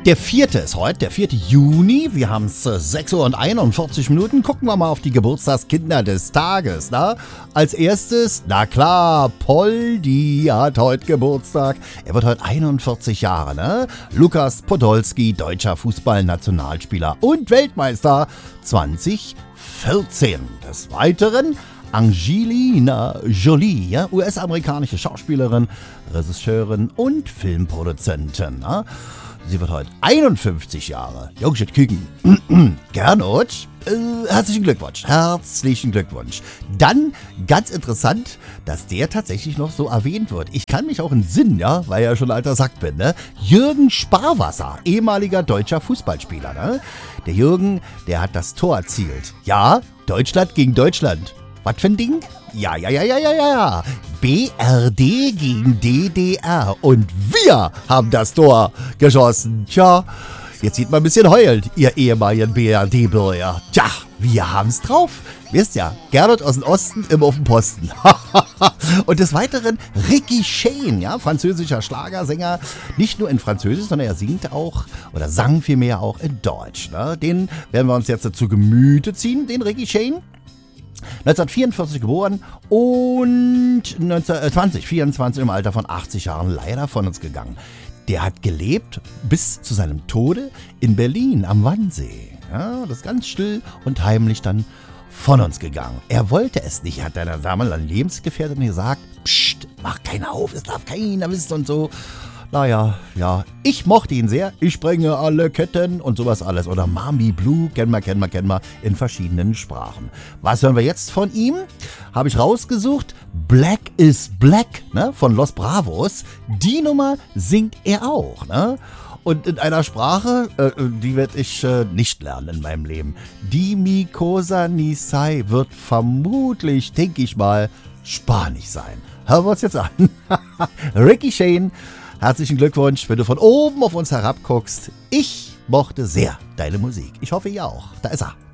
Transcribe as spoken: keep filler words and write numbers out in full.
Der vierte ist heute, der vierte Juni. Wir haben es äh, sechs Uhr und einundvierzig Minuten. Gucken wir mal auf die Geburtstagskinder des Tages. Na? Als erstes, na klar, Poldi hat heute Geburtstag. Er wird heute einundvierzig Jahre. Ne? Lukas Podolski, deutscher Fußballnationalspieler und Weltmeister zwanzig vierzehn. Des Weiteren Angelina Jolie, ja? U S-amerikanische Schauspielerin, Regisseurin und Filmproduzentin. Ne? Sie wird heute einundfünfzig Jahre. Jungschit Küken. Gernot, äh, herzlichen Glückwunsch. Herzlichen Glückwunsch. Dann, ganz interessant, dass der tatsächlich noch so erwähnt wird. Ich kann mich auch entsinnen, ja, weil ich ja schon alter Sack bin, ne? Jürgen Sparwasser, ehemaliger deutscher Fußballspieler, ne? Der Jürgen, der hat das Tor erzielt. Ja, Deutschland gegen Deutschland. Was für ein Ding? Ja, ja, ja, ja, ja, ja. B R D gegen D D R. Und wir haben das Tor geschossen. Tja, jetzt sieht man ein bisschen heulend, ihr ehemaligen B R D-Bürger. Tja, wir haben's drauf. Wisst ja, Gernot aus dem Osten, immer auf dem Posten. Und des Weiteren Ricky Shane, ja, französischer Schlagersänger. Nicht nur in Französisch, sondern er singt auch, oder sang vielmehr auch in Deutsch. Ne? Den werden wir uns jetzt zu Gemüte ziehen, den Ricky Shane. neunzehnhundertvierundvierzig geboren und zweitausendvierundzwanzig im Alter von achtzig Jahren leider von uns gegangen. Der hat gelebt bis zu seinem Tode in Berlin am Wannsee. Ja, das ist ganz still und heimlich dann von uns gegangen. Er wollte es nicht, hat seiner damaligen Lebensgefährtin gesagt, psst, mach keiner auf, es darf keiner wissen und so. Naja, ja, ich mochte ihn sehr. Ich sprenge alle Ketten und sowas alles. Oder Mami Blue, kennen wir, kennen wir, kennen wir, in verschiedenen Sprachen. Was hören wir jetzt von ihm? Habe ich rausgesucht. Black is Black, ne, von Los Bravos. Die Nummer singt er auch, ne? Und in einer Sprache, äh, die werde ich äh, nicht lernen in meinem Leben. Die Mi Cosa Ni Sai wird vermutlich, denke ich mal, Spanisch sein. Hören wir uns jetzt an. Ricky Shane. Herzlichen Glückwunsch, wenn du von oben auf uns herabguckst. Ich mochte sehr deine Musik. Ich hoffe, ihr auch. Da ist er.